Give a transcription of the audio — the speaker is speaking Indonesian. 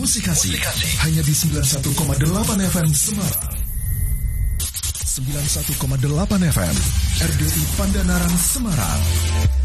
Musikasi hanya di 91,8 FM Semarang. 91,8 FM RDI Pandanaran Semarang.